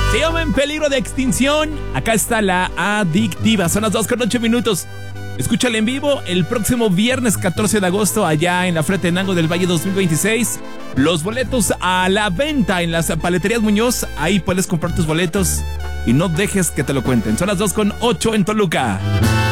Se llama En Peligro de Extinción. Acá está La Adictiva. Son las 2:08. Escúchale en vivo el próximo viernes 14 de agosto allá en la Fretenango del Valle 2026. Los boletos a la venta en las Paleterías Muñoz. Ahí puedes comprar tus boletos y no dejes que te lo cuenten. Son las 2:08 en Toluca.